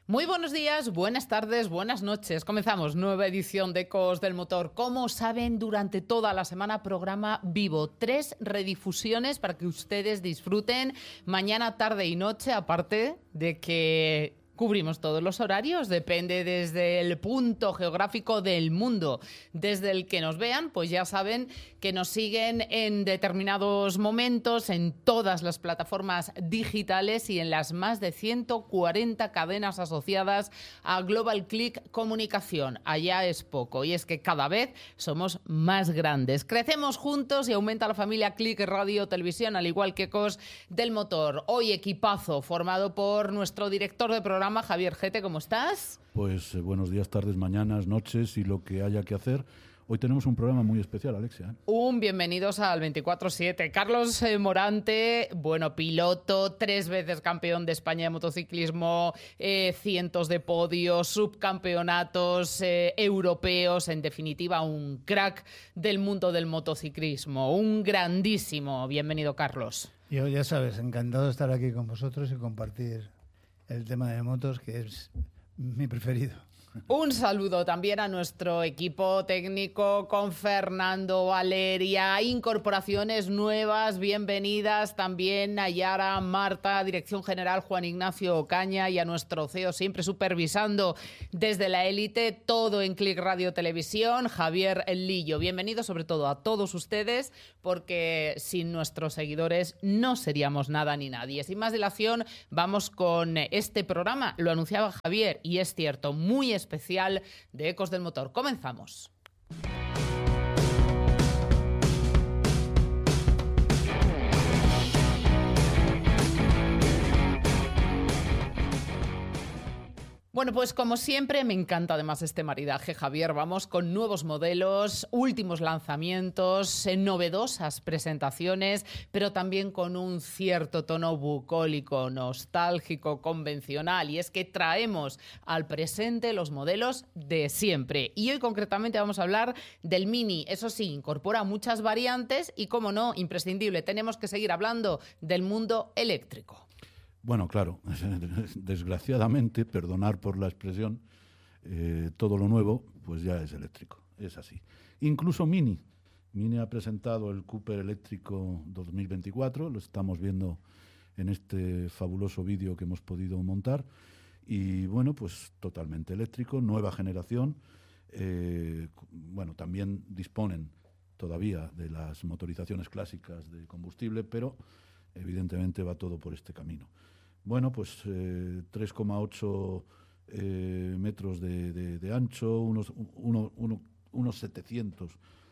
Muy buenos días, buenas tardes, buenas noches. Comenzamos nueva edición de Ecos del Motor. Como saben, durante toda la semana programa vivo 3 redifusiones para que ustedes disfruten mañana, tarde y noche, aparte de que cubrimos todos los horarios, depende desde el punto geográfico del mundo desde el que nos vean, pues ya saben que nos siguen en determinados momentos en todas las plataformas digitales y en las más de 140 cadenas asociadas a Global Click Comunicación. Allá es poco, y es que cada vez somos más grandes. Crecemos juntos y aumenta la familia Click Radio Televisión, al igual que Ecos del Motor. Hoy equipazo formado por nuestro director de programa, Javier Gete. ¿Cómo estás? Pues buenos días, tardes, mañanas, noches y lo que haya que hacer. Hoy tenemos un programa muy especial, Alexia. Un bienvenidos al 24/7. Carlos Morante, bueno, piloto, 3 veces campeón de España de motociclismo, cientos de podios, subcampeonatos europeos, en definitiva un crack del mundo del motociclismo, un grandísimo. Bienvenido, Carlos. Yo, ya sabes, encantado de estar aquí con vosotros y compartir el tema de motos, que es mi preferido. Un saludo también a nuestro equipo técnico con Fernando, Valeria, incorporaciones nuevas, bienvenidas también a Yara, Marta, Dirección General Juan Ignacio Ocaña, y a nuestro CEO siempre supervisando desde la élite todo en Click Radio Televisión, Javier Lillo. Bienvenidos sobre todo a todos ustedes, porque sin nuestros seguidores no seríamos nada ni nadie. Sin más dilación, vamos con este programa. Lo anunciaba Javier y es cierto, muy especial de Ecos del Motor. Comenzamos. Bueno, pues como siempre me encanta además este maridaje, Javier. Vamos con nuevos modelos, últimos lanzamientos, novedosas presentaciones, pero también con un cierto tono bucólico, nostálgico, convencional. Y es que traemos al presente los modelos de siempre. Y hoy concretamente vamos a hablar del Mini. Eso sí, incorpora muchas variantes y, como no, imprescindible, tenemos que seguir hablando del mundo eléctrico. Bueno, claro, desgraciadamente, perdonar por la expresión, todo lo nuevo pues ya es eléctrico, es así. Incluso Mini ha presentado el Cooper eléctrico 2024, lo estamos viendo en este fabuloso vídeo que hemos podido montar, y bueno, pues totalmente eléctrico, nueva generación. Bueno, también disponen todavía de las motorizaciones clásicas de combustible, pero evidentemente va todo por este camino. Bueno, pues 3,8 metros de ancho, unos 700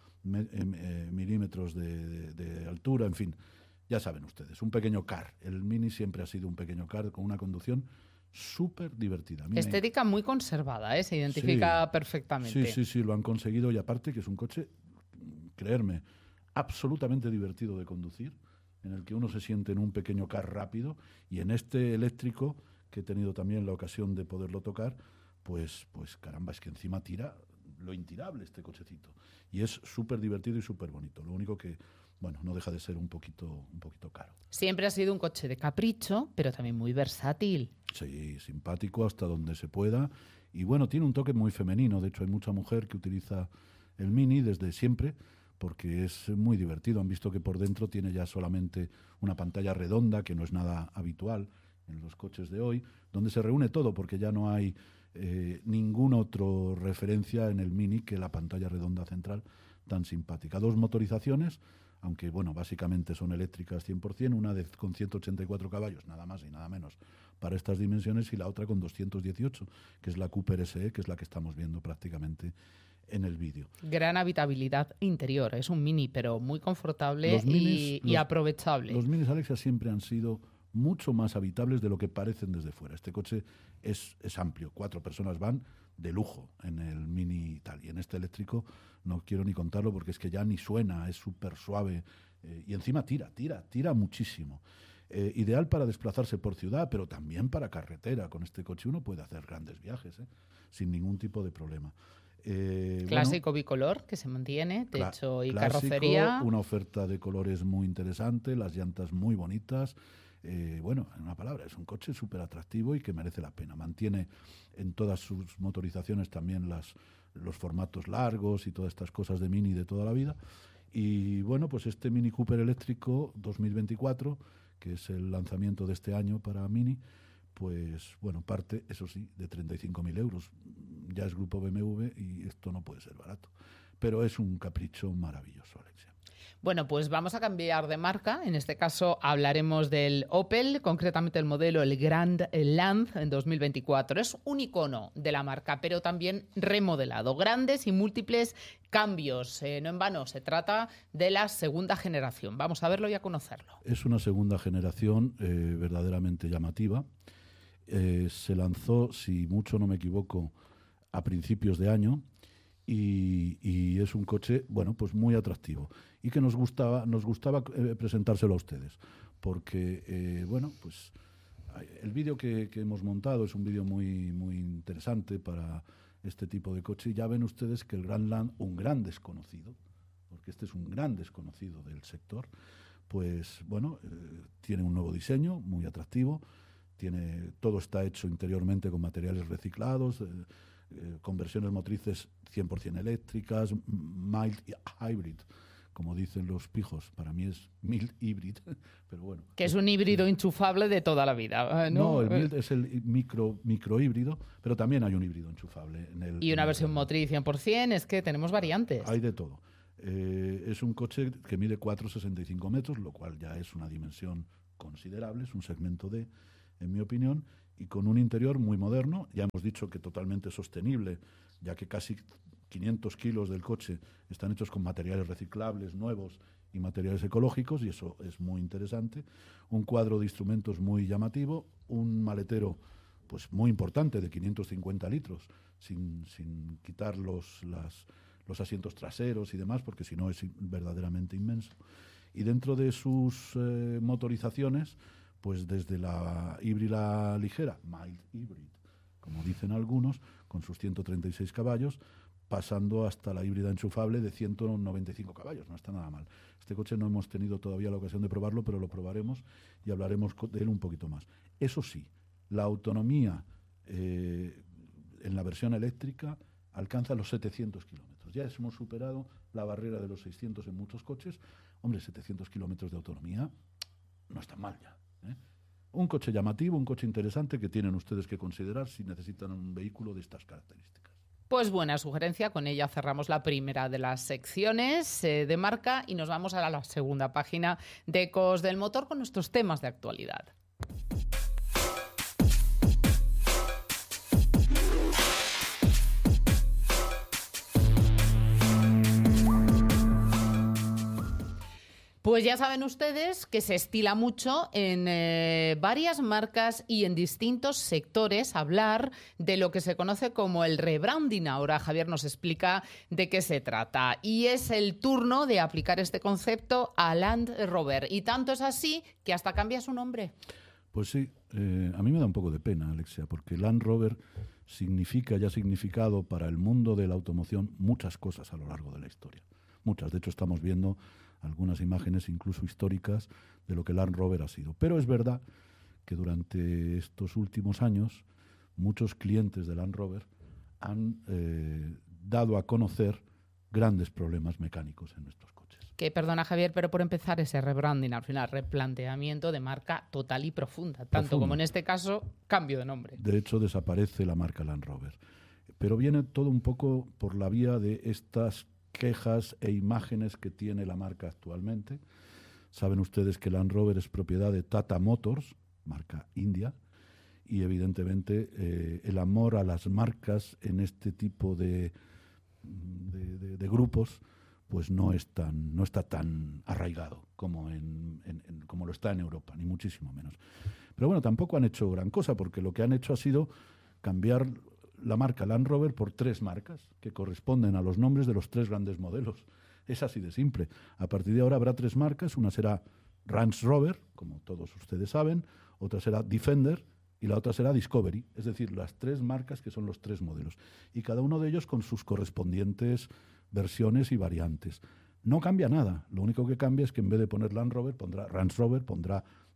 milímetros de altura, en fin, ya saben ustedes, un pequeño car. El Mini siempre ha sido un pequeño car con una conducción súper divertida. Estética muy conservada, se identifica perfectamente. Sí, lo han conseguido, y aparte que es un coche, creerme, absolutamente divertido de conducir, en el que uno se siente en un pequeño car rápido, y en este eléctrico, que he tenido también la ocasión de poderlo tocar, pues caramba, es que encima tira lo intirable este cochecito, y es súper divertido y súper bonito. Lo único que, bueno, no deja de ser un poquito caro. Siempre ha sido un coche de capricho, pero también muy versátil. Sí, simpático hasta donde se pueda, y bueno, tiene un toque muy femenino. De hecho, hay mucha mujer que utiliza el Mini desde siempre, porque es muy divertido. Han visto que por dentro tiene ya solamente una pantalla redonda, que no es nada habitual en los coches de hoy, donde se reúne todo, porque ya no hay ninguna otra referencia en el Mini que la pantalla redonda central tan simpática. 2 motorizaciones, aunque bueno, básicamente son eléctricas 100%, una con 184 caballos, nada más y nada menos, para estas dimensiones, y la otra con 218, que es la Cooper SE, que es la que estamos viendo prácticamente en el vídeo. Gran habitabilidad interior, es un Mini, pero muy confortable y aprovechable. Los Minis, Alexia, siempre han sido mucho más habitables de lo que parecen desde fuera. Este coche es amplio, 4 personas van de lujo en el Mini y tal, y en este eléctrico no quiero ni contarlo, porque es que ya ni suena, es súper suave, y encima tira muchísimo. Ideal para desplazarse por ciudad, pero también para carretera. Con este coche uno puede hacer grandes viajes, sin ningún tipo de problema. Clásico bicolor que se mantiene, techo y carrocería. Una oferta de colores muy interesante, las llantas muy bonitas, Bueno, en una palabra, es un coche súper atractivo y que merece la pena. Mantiene en todas sus motorizaciones también los formatos largos y todas estas cosas de Mini de toda la vida. Y bueno, pues este Mini Cooper eléctrico 2024, que es el lanzamiento de este año para Mini, pues bueno, parte, eso sí, de 35.000 euros. Ya es grupo BMW y esto no puede ser barato. Pero es un capricho maravilloso, Alexia. Bueno, pues vamos a cambiar de marca. En este caso hablaremos del Opel, concretamente el modelo, el Grand Land en 2024. Es un icono de la marca, pero también remodelado. Grandes y múltiples cambios. No en vano, se trata de la segunda generación. Vamos a verlo y a conocerlo. Es una segunda generación verdaderamente llamativa. Se lanzó, si mucho no me equivoco, a principios de año. Y es un coche, bueno, pues muy atractivo y que nos gustaba presentárselo a ustedes porque, bueno, pues el vídeo que hemos montado es un vídeo muy, muy interesante para este tipo de coche y ya ven ustedes que el Grand Land, un gran desconocido, porque este es un gran desconocido del sector, pues, bueno, tiene un nuevo diseño muy atractivo, todo está hecho interiormente con materiales reciclados, con versiones motrices 100% eléctricas, mild hybrid, como dicen los pijos. Para mí es mild hybrid, pero bueno. Que es un híbrido enchufable de toda la vida, ¿no? No, el mild es el micro híbrido, pero también hay un híbrido enchufable. Y una versión motriz 100%, es que tenemos variantes. Hay de todo. Es un coche que mide 4,65 metros, lo cual ya es una dimensión considerable, es un segmento D, en mi opinión, y con un interior muy moderno. Ya hemos dicho que totalmente sostenible, ya que casi 500 kilos del coche están hechos con materiales reciclables, nuevos y materiales ecológicos, y eso es muy interesante. Un cuadro de instrumentos muy llamativo, un maletero pues muy importante de 550 litros, sin quitar los asientos traseros y demás, porque si no es verdaderamente inmenso. Y dentro de sus motorizaciones, pues desde la híbrida ligera, mild hybrid, como dicen algunos, con sus 136 caballos, pasando hasta la híbrida enchufable de 195 caballos. No está nada mal. Este coche no hemos tenido todavía la ocasión de probarlo, pero lo probaremos y hablaremos de él un poquito más. Eso sí, la autonomía en la versión eléctrica alcanza los 700 kilómetros. Ya hemos superado la barrera de los 600 en muchos coches. Hombre, 700 kilómetros de autonomía no está mal ya. Un coche llamativo, un coche interesante que tienen ustedes que considerar si necesitan un vehículo de estas características. Pues buena sugerencia, con ella cerramos la primera de las secciones de marca y nos vamos a la segunda página de Ecos del Motor con nuestros temas de actualidad. Pues ya saben ustedes que se estila mucho en varias marcas y en distintos sectores hablar de lo que se conoce como el rebranding. Ahora Javier nos explica de qué se trata. Y es el turno de aplicar este concepto a Land Rover. Y tanto es así que hasta cambia su nombre. Pues sí, a mí me da un poco de pena, Alexia, porque Land Rover significa y ha significado para el mundo de la automoción muchas cosas a lo largo de la historia. Muchas, de hecho estamos viendo algunas imágenes incluso históricas de lo que Land Rover ha sido. Pero es verdad que durante estos últimos años muchos clientes de Land Rover han dado a conocer grandes problemas mecánicos en nuestros coches. Que perdona Javier, pero por empezar ese rebranding, al final replanteamiento de marca total y profunda, tanto como en este caso cambio de nombre. De hecho desaparece la marca Land Rover. Pero viene todo un poco por la vía de estas quejas e imágenes que tiene la marca actualmente. Saben ustedes que Land Rover es propiedad de Tata Motors, marca india, y evidentemente el amor a las marcas en este tipo de grupos pues no está tan arraigado como como lo está en Europa, ni muchísimo menos. Pero bueno, tampoco han hecho gran cosa, porque lo que han hecho ha sido cambiar la marca Land Rover por 3 marcas que corresponden a los nombres de los 3 grandes modelos. Es así de simple. A partir de ahora habrá 3 marcas. Una será Range Rover, como todos ustedes saben, otra será Defender y la otra será Discovery. Es decir, las 3 marcas que son los 3 modelos. Y cada uno de ellos con sus correspondientes versiones y variantes. No cambia nada. Lo único que cambia es que en vez de poner Land Rover, pondrá Range Rover, pondrá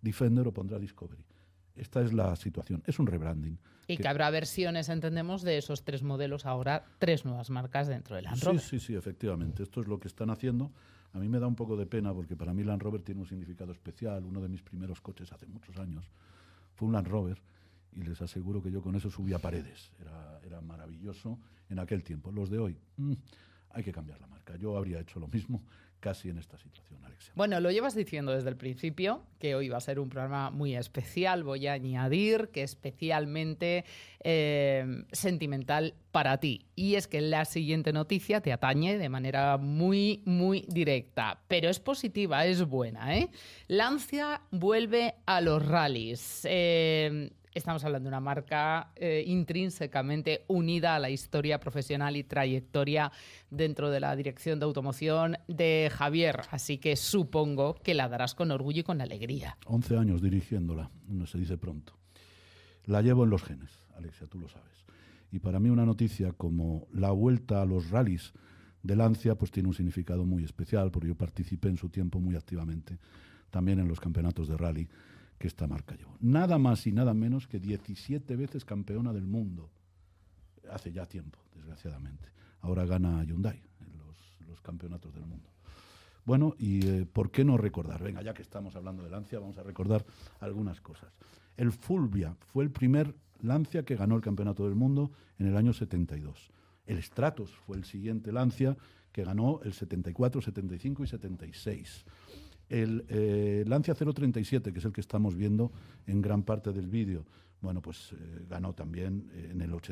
Defender o pondrá Discovery. Esta es la situación. Es un rebranding. Y que habrá versiones, entendemos, de esos 3 modelos, ahora 3 nuevas marcas dentro del Land Rover. Sí, efectivamente. Esto es lo que están haciendo. A mí me da un poco de pena porque para mí Land Rover tiene un significado especial. Uno de mis primeros coches hace muchos años fue un Land Rover y les aseguro que yo con eso subía paredes. Era maravilloso en aquel tiempo. Los de hoy, hay que cambiar la marca. Yo habría hecho lo mismo casi en esta situación, Alexia. Bueno, lo llevas diciendo desde el principio, que hoy va a ser un programa muy especial. Voy a añadir que especialmente sentimental para ti. Y es que la siguiente noticia te atañe de manera muy, muy directa. Pero es positiva, es buena, ¿eh? Lancia vuelve a los rallies. Estamos hablando de una marca intrínsecamente unida a la historia profesional y trayectoria dentro de la dirección de automoción de Javier. Así que supongo que la darás con orgullo y con alegría. 11 años dirigiéndola, no se dice pronto. La llevo en los genes, Alexia, tú lo sabes. Y para mí una noticia como la vuelta a los rallies de Lancia pues tiene un significado muy especial, porque yo participé en su tiempo muy activamente también en los campeonatos de rally que esta marca llevó. Nada más y nada menos que 17 veces campeona del mundo. Hace ya tiempo, desgraciadamente. Ahora gana Hyundai en los campeonatos del mundo. Bueno, y ¿por qué no recordar? Venga, ya que estamos hablando de Lancia, vamos a recordar algunas cosas. El Fulvia fue el primer Lancia que ganó el campeonato del mundo en el año 72. El Stratos fue el siguiente Lancia que ganó el 74, 75 y 76. El Lancia 037, que es el que estamos viendo en gran parte del vídeo, bueno, pues ganó también en el